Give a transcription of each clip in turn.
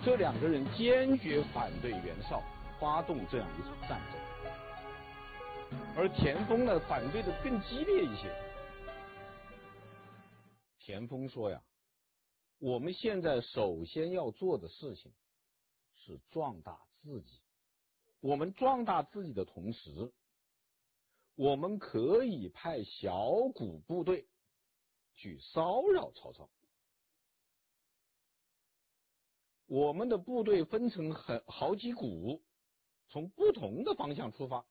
这两个人坚决反对袁绍发动这样一场战争，而田丰呢，反对的更激烈一些。田丰说呀，我们现在首先要做的事情是壮大自己。我们壮大自己的同时，我们可以派小股部队去骚扰曹操。我们的部队分成好几股，从不同的方向出发。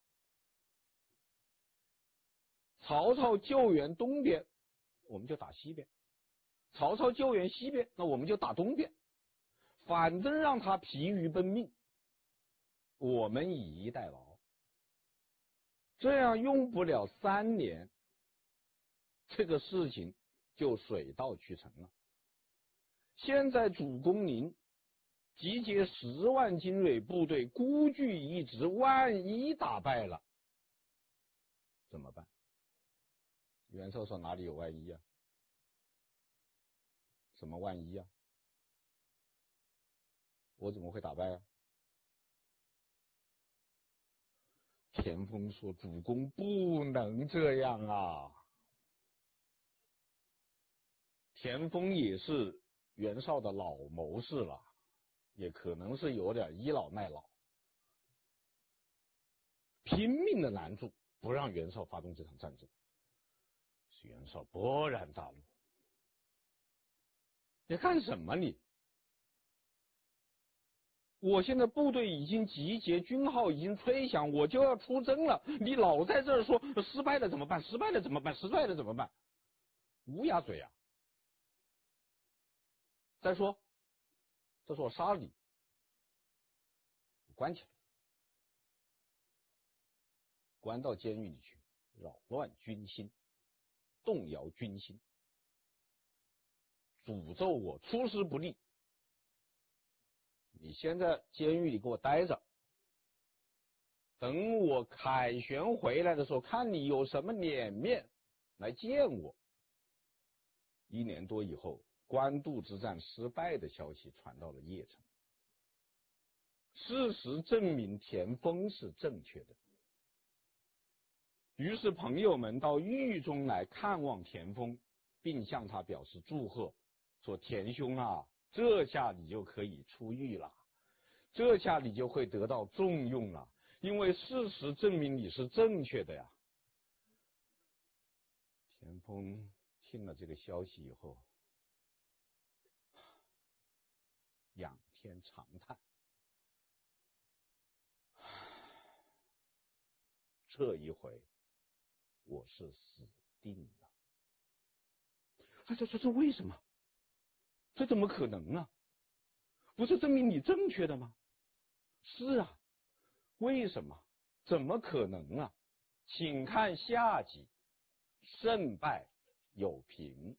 曹操救援东边，我们就打西边；曹操救援西边，那我们就打东边。反正让他疲于奔命，我们以逸待劳。这样用不了3年，这个事情就水到渠成了。现在主公您集结10万精锐部队，孤据一掷，万一打败了怎么办？袁绍说哪里有万一啊？什么万一啊？我怎么会打败啊？田丰说主公不能这样啊。田丰也是袁绍的老谋士了，也可能是有点倚老卖老，拼命的拦住，不让袁绍发动这场战争。袁绍勃然大怒，你干什么你？我现在部队已经集结，军号已经吹响，我就要出征了，你老在这儿说失败了怎么办？失败了怎么办？失败了怎么办？乌鸦嘴啊！再说，这是我杀了你，关起来，关到监狱里去，扰乱军心，动摇军心，诅咒我出师不利。你先在监狱里给我待着，等我凯旋回来的时候，看你有什么脸面来见我。1年多以后，官渡之战失败的消息传到了邺城，事实证明田丰是正确的。于是朋友们到狱中来看望田丰，并向他表示祝贺，说田兄啊，这下你就可以出狱了，这下你就会得到重用了，因为事实证明你是正确的呀。田丰听了这个消息以后，仰天长叹，这一回我是死定了。这为什么？这怎么可能啊？不是证明你正确的吗？是啊，为什么？怎么可能啊？请看下集，胜败有评。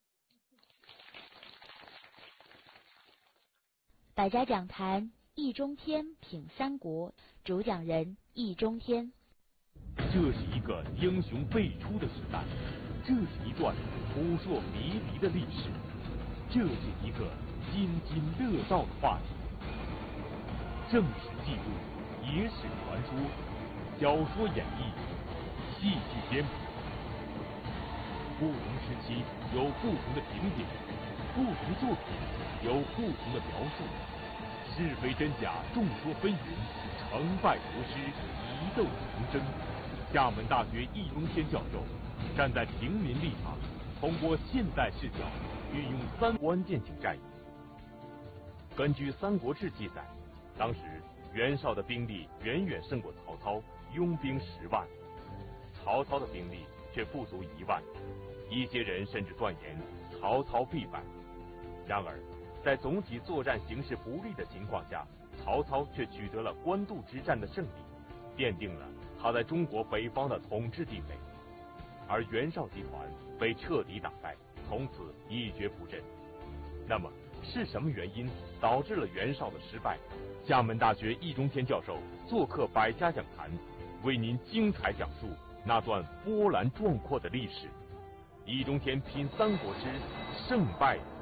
百家讲坛易中天品三国，主讲人易中天。 这是一个英雄辈出的时代，这是一段扑朔迷离的历史，这是一个津津乐道的话题。正史记录，野史传说，小说演绎，戏剧编排。不同时期有不同的评点，不同作品有不同的描述，是非真假众说纷纭，成败得失疑窦丛生。厦门大学易中天教授站在平民立场，通过现代视角运用3关键性战役。根据《三国志》记载，当时袁绍的兵力远远胜过曹操，拥兵10万，曹操的兵力却不足1万。一些人甚至断言曹操必败。然而，在总体作战形势不利的情况下，曹操却取得了官渡之战的胜利，奠定了他在中国北方的统治地位。而袁绍集团被彻底打败，从此一蹶不振。那么是什么原因导致了袁绍的失败？厦门大学易中天教授做客百家讲坛，为您精彩讲述那段波澜壮阔的历史。易中天品三国之胜败